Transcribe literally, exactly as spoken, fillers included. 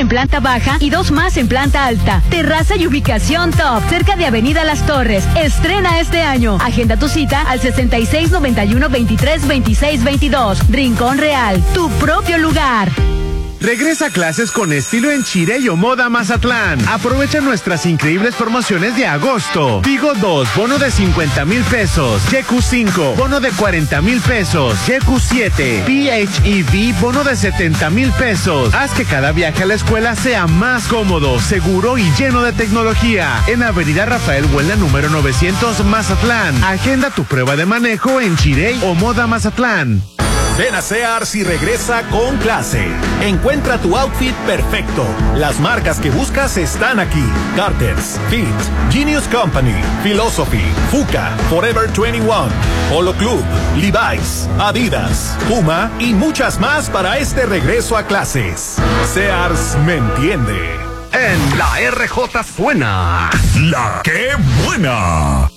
en planta baja y dos más en planta alta. Terraza y ubicación top, cerca de Avenida Las Torres. Estrena este año. Agenda tu cita al sesenta y seis noventa y uno veintitrés veintiséis veintidós. Rincón Real, tu propio lugar. Regresa a clases con estilo en Chirey o Moda Mazatlán. Aprovecha nuestras increíbles promociones de agosto. Tigo dos, bono de cincuenta mil pesos. Y Q cinco, bono de cuarenta mil pesos. Y Q siete, P H E V, bono de setenta mil pesos. Haz que cada viaje a la escuela sea más cómodo, seguro y lleno de tecnología. En Avenida Rafael Huela, número novecientos, Mazatlán. Agenda tu prueba de manejo en Chirey o Moda Mazatlán. Ven a Sears y regresa con clase. Encuentra tu outfit perfecto. Las marcas que buscas están aquí. Carter's, Fit, Genius Company, Philosophy, Fuka, Forever veintiuno, Polo Club, Levi's, Adidas, Puma y muchas más para este regreso a clases. Sears me entiende. En la R J suena La Que Buena.